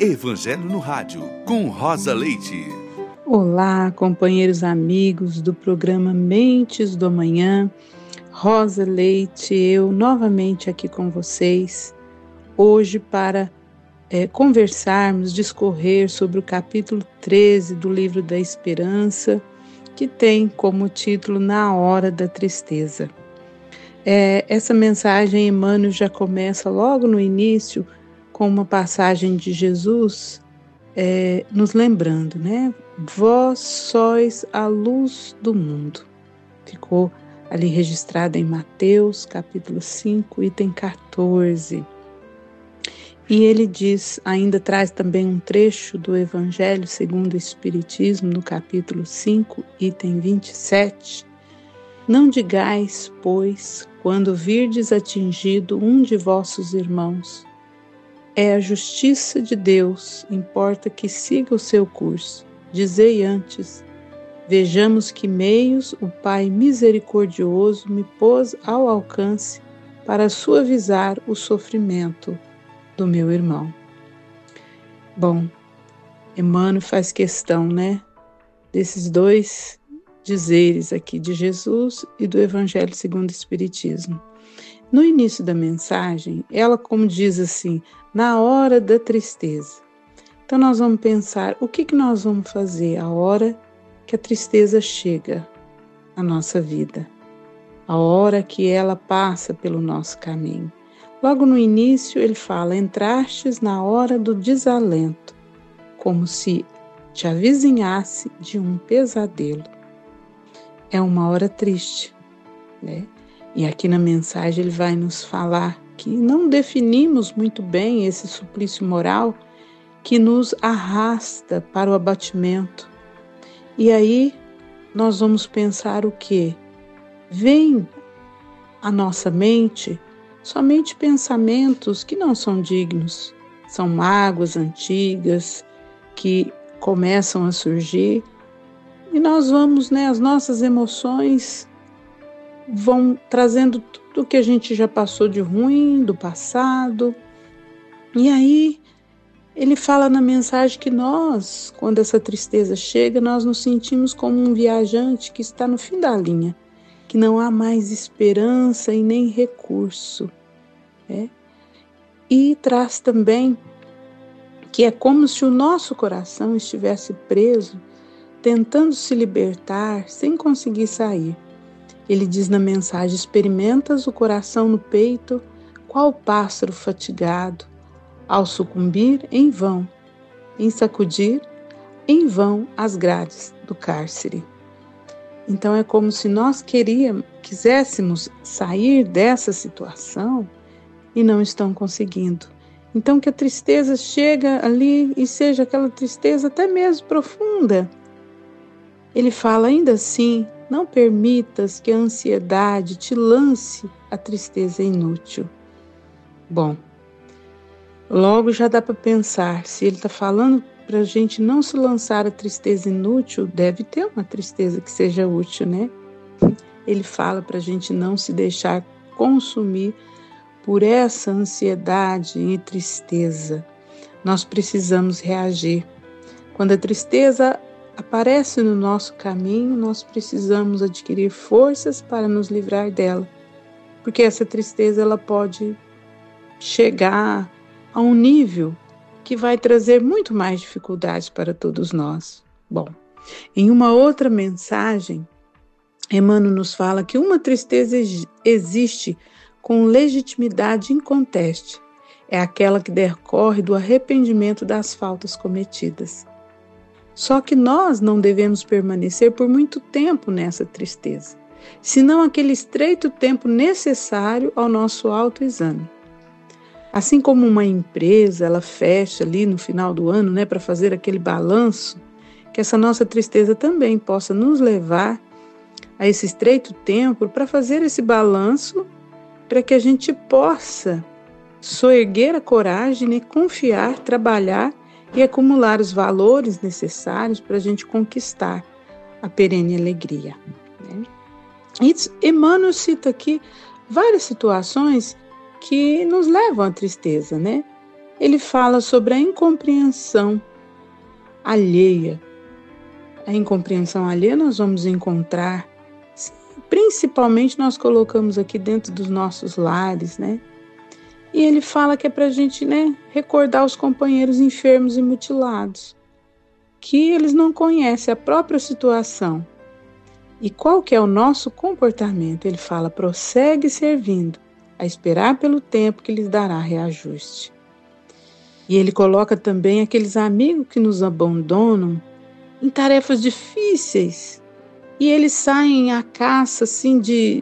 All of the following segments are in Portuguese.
Evangelho no Rádio, com Rosa Leite. Olá, companheiros amigos do programa Mentes do Amanhã. Rosa Leite, eu novamente aqui com vocês, hoje para conversarmos, discorrer sobre o capítulo 13 do Livro da Esperança, que tem como título Na Hora da Tristeza. Essa mensagem, Emmanuel já começa logo no início com uma passagem de Jesus, nos lembrando, né? Vós sois a luz do mundo. Ficou ali registrado em Mateus, capítulo 5, item 14. E ele diz, ainda traz também um trecho do Evangelho segundo o Espiritismo, no capítulo 5, item 27. Não digais, pois, quando virdes atingido um de vossos irmãos, é a justiça de Deus, importa que siga o seu curso. Dizei antes, vejamos que meios o Pai misericordioso me pôs ao alcance para suavizar o sofrimento do meu irmão. Bom, Emmanuel faz questão, né, desses dois dizeres aqui de Jesus e do Evangelho segundo o Espiritismo. No início da mensagem, ela como diz assim, na hora da tristeza. Então nós vamos pensar, o que nós vamos fazer a hora que a tristeza chega na nossa vida? A hora que ela passa pelo nosso caminho. Logo no início ele fala, entrastes na hora do desalento, como se te avizinhasse de um pesadelo. É uma hora triste, né? E aqui na mensagem ele vai nos falar que não definimos muito bem esse suplício moral que nos arrasta para o abatimento. E aí nós vamos pensar o quê? Vem à nossa mente somente pensamentos que não são dignos, são mágoas antigas que começam a surgir e nós vamos, né, as nossas emoções vão trazendo tudo o que a gente já passou de ruim, do passado. E aí, ele fala na mensagem que nós, quando essa tristeza chega, nós nos sentimos como um viajante que está no fim da linha, que não há mais esperança e nem recurso. Né? E traz também que é como se o nosso coração estivesse preso, tentando se libertar, sem conseguir sair. Ele diz na mensagem, experimentas o coração no peito, qual pássaro fatigado, ao sucumbir em vão, em sacudir em vão as grades do cárcere. Então é como se nós quiséssemos sair dessa situação e não estão conseguindo. Então que a tristeza chega ali e seja aquela tristeza até mesmo profunda. Ele fala ainda assim, não permitas que a ansiedade te lance a tristeza inútil. Bom, logo já dá para pensar, se ele está falando para a gente não se lançar a tristeza inútil, deve ter uma tristeza que seja útil, né? Ele fala para a gente não se deixar consumir por essa ansiedade e tristeza. Nós precisamos reagir. Quando a tristeza aparece no nosso caminho, nós precisamos adquirir forças para nos livrar dela, porque essa tristeza ela pode chegar a um nível que vai trazer muito mais dificuldades para todos nós. Bom, em uma outra mensagem, Emmanuel nos fala que uma tristeza existe com legitimidade inconteste, é aquela que decorre do arrependimento das faltas cometidas. Só que nós não devemos permanecer por muito tempo nessa tristeza, senão aquele estreito tempo necessário ao nosso autoexame. Assim como uma empresa, ela fecha ali no final do ano, né, para fazer aquele balanço, que essa nossa tristeza também possa nos levar a esse estreito tempo para fazer esse balanço, para que a gente possa soerguer a coragem, né, confiar, trabalhar e acumular os valores necessários para a gente conquistar a perene alegria. Né? E Emmanuel cita aqui várias situações que nos levam à tristeza, né? ele fala sobre a incompreensão alheia. A incompreensão alheia nós vamos encontrar, principalmente nós colocamos aqui dentro dos nossos lares, né? E ele fala que é para a gente, né, recordar os companheiros enfermos e mutilados, que eles não conhecem a própria situação. E qual que é o nosso comportamento? Ele fala, prossegue servindo, a esperar pelo tempo que lhes dará reajuste. E ele coloca também aqueles amigos que nos abandonam em tarefas difíceis, e eles saem à caça assim, de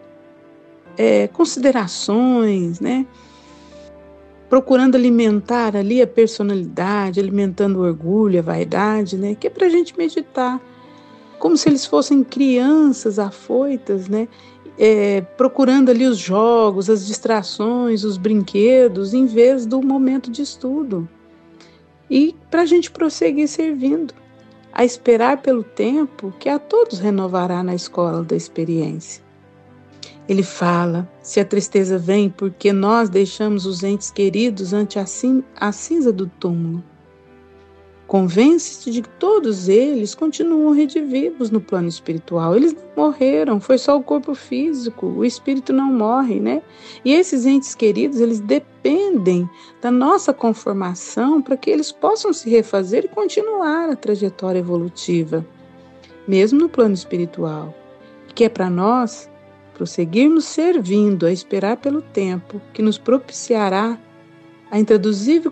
considerações, né? Procurando alimentar ali a personalidade, alimentando o orgulho, a vaidade, né? Que é para a gente meditar, como se eles fossem crianças afoitas, né? Procurando ali os jogos, as distrações, os brinquedos, em vez do momento de estudo. E para a gente prosseguir servindo, a esperar pelo tempo que a todos renovará na escola da experiência. Ele fala, se a tristeza vem porque nós deixamos os entes queridos ante a cinza do túmulo, convence-se de que todos eles continuam redivivos no plano espiritual. Eles não morreram, foi só o corpo físico, o espírito não morre, né? E esses entes queridos, eles dependem da nossa conformação para que eles possam se refazer e continuar a trajetória evolutiva, mesmo no plano espiritual, que é para nós prosseguirmos servindo, a esperar pelo tempo que nos propiciará a intraduzível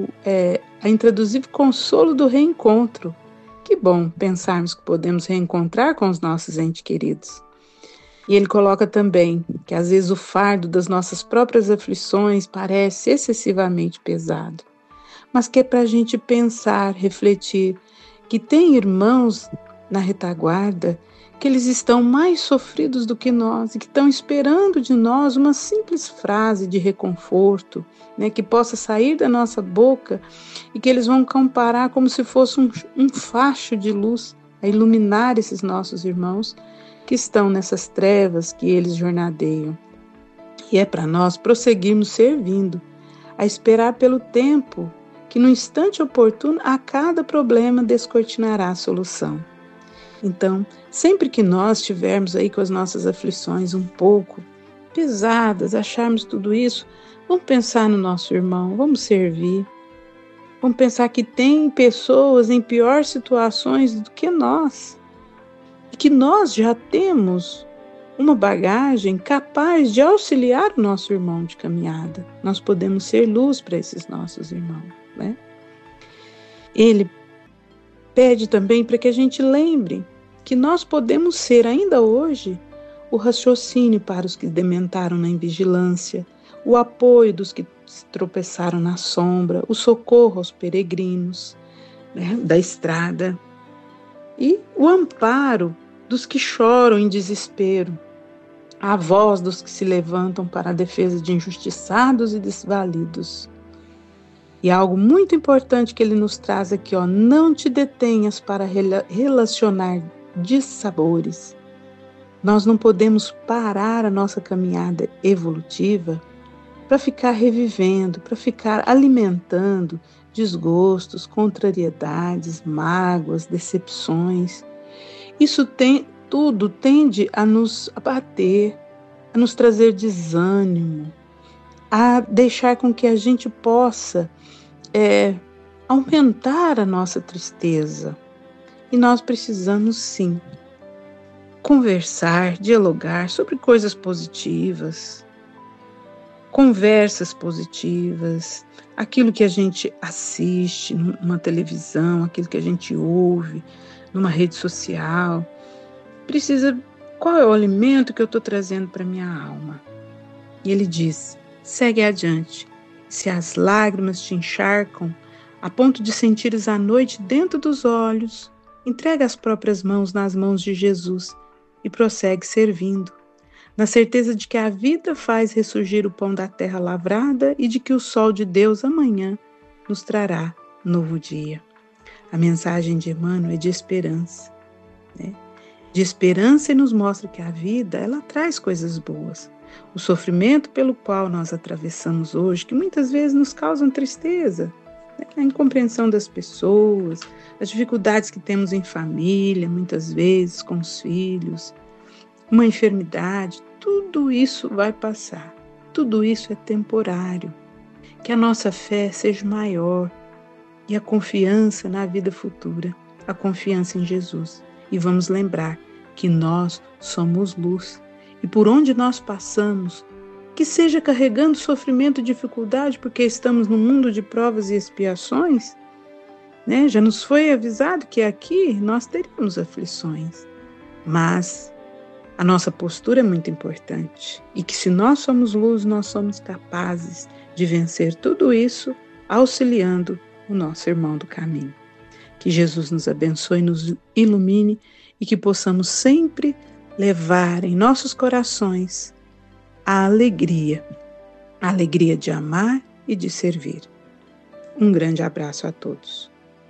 consolo do reencontro. Que bom pensarmos que podemos reencontrar com os nossos entes queridos. E ele coloca também que às vezes o fardo das nossas próprias aflições parece excessivamente pesado, mas que é para a gente pensar, refletir, que tem irmãos na retaguarda que eles estão mais sofridos do que nós e que estão esperando de nós uma simples frase de reconforto, né, que possa sair da nossa boca e que eles vão comparar como se fosse um facho de luz a iluminar esses nossos irmãos que estão nessas trevas que eles jornadeiam. E é para nós prosseguirmos servindo, a esperar pelo tempo que no instante oportuno a cada problema descortinará a solução. Então, sempre que nós estivermos aí com as nossas aflições um pouco pesadas, acharmos tudo isso, vamos pensar no nosso irmão, vamos servir. Vamos pensar que tem pessoas em piores situações do que nós. E que nós já temos uma bagagem capaz de auxiliar o nosso irmão de caminhada. Nós podemos ser luz para esses nossos irmãos, né? Ele pede também para que a gente lembre que nós podemos ser ainda hoje o raciocínio para os que dementaram na invigilância, o apoio dos que se tropeçaram na sombra, o socorro aos peregrinos, né, da estrada, e o amparo dos que choram em desespero, a voz dos que se levantam para a defesa de injustiçados e desvalidos. E algo muito importante que ele nos traz aqui, não te detenhas para relacionar dissabores. Nós não podemos parar a nossa caminhada evolutiva para ficar revivendo, para ficar alimentando desgostos, contrariedades, mágoas, decepções. Isso tudo tende a nos abater, a nos trazer desânimo, a deixar com que a gente possa aumentar a nossa tristeza. E nós precisamos, sim, conversar, dialogar sobre coisas positivas, conversas positivas, aquilo que a gente assiste numa televisão, aquilo que a gente ouve numa rede social. Qual é o alimento que eu estou trazendo para minha alma? E ele diz, segue adiante. Se as lágrimas te encharcam a ponto de sentires a noite dentro dos olhos, entrega as próprias mãos nas mãos de Jesus e prossegue servindo, na certeza de que a vida faz ressurgir o pão da terra lavrada e de que o sol de Deus amanhã nos trará novo dia. A mensagem de Emmanuel é de esperança, né? De esperança, e nos mostra que a vida, ela traz coisas boas. O sofrimento pelo qual nós atravessamos hoje, que muitas vezes nos causam tristeza, né? A incompreensão das pessoas, as dificuldades que temos em família, muitas vezes com os filhos, uma enfermidade, tudo isso vai passar. Tudo isso é temporário. Que a nossa fé seja maior e a confiança na vida futura, a confiança em Jesus. E vamos lembrar que nós somos luz. E por onde nós passamos, que seja carregando sofrimento e dificuldade, porque estamos num mundo de provas e expiações, né? Já nos foi avisado que aqui nós teríamos aflições. Mas a nossa postura é muito importante. E que se nós somos luz, nós somos capazes de vencer tudo isso, auxiliando o nosso irmão do caminho. Que Jesus nos abençoe, nos ilumine e que possamos sempre levar em nossos corações a alegria de amar e de servir. Um grande abraço a todos.